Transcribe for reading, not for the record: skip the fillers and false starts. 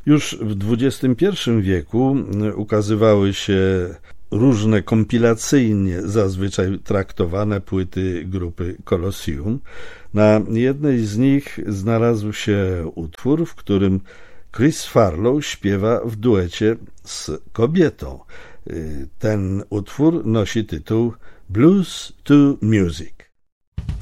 Już w XXI wieku ukazywały się różne kompilacyjnie zazwyczaj traktowane płyty grupy Colosseum. Na jednej z nich znalazł się utwór, w którym Chris Farlow śpiewa w duecie z kobietą. Ten utwór nosi tytuł Blues to Music.